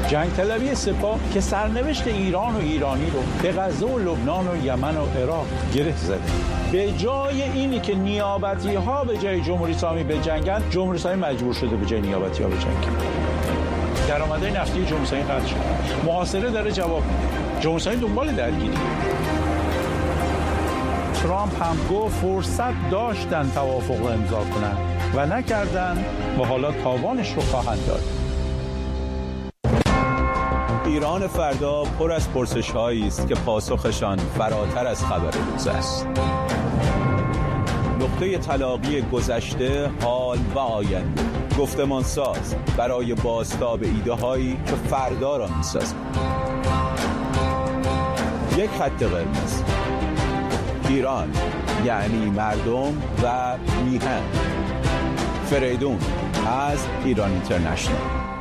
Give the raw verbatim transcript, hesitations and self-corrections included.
جنگ طلبی سپاه که سرنوشت ایران و ایرانی رو به غزه و لبنان و یمن و عراق گره زده. به جای اینی که نیابتی ها به جای جمهوری اسلامی بجنگن، جمهوری اسلامی مجبور شده به جای نیابتی ها بجنگن. درآمدهای نفتی جمهوری اسلامی قطع شد. محاصره داره جواب میده. جمهوری اسلامی دنبال درگیری. ترامپ هم گفت فرصت داشتن توافق امضا کنن و نکردن و حالا تاوانش رو خواهند داد. ایران فردا پر از پرسش‌هایی است که پاسخشان فراتر از خبر روز است. نقطه تلاقی گذشته، حال و آینده، گفتمان ساز برای بازتاب ایده‌هایی که فردا را می‌سازند. یک خط قرمز. ایران یعنی مردم و میهن. فریدون از ایران اینترنشنال.